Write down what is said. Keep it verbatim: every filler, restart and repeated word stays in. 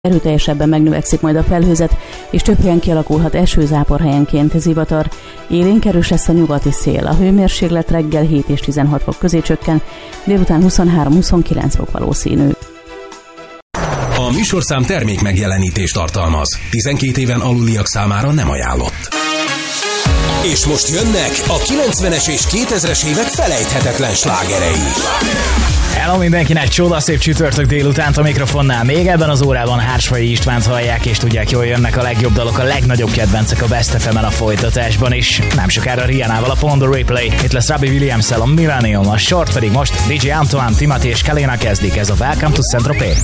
Erőteljesebben megnövekszik majd a felhőzet, és több helyen kialakulhat esőzápor, helyenként zivatar. Élénk erős lesz a nyugati szél. A hőmérséklet reggel hét és tizenhat fok közé csökken, délután huszonhárom-huszonkilenc fok valószínű. A műsorszám termék megjelenítést tartalmaz. tizenkét éven aluliak számára nem ajánlott. És most jönnek a kilencvenes és kétezres évek felejthetetlen slágerei. Hello mindenkinek, csodaszép csütörtök délutánt a mikrofonnál. Még ebben az órában Hársfai Istvánt hallják, és tudják, jól jönnek a legjobb dalok, a legnagyobb kedvencek a Best ef emen a folytatásban is. Nem sokára Rihanával a Pon the Replay, itt lesz Robbie Williams-el a Millennium, a sort pedig most dé dzsé Antoine, Timothy és Kalina kezdik, ez a Welcome to Saint-Tropez.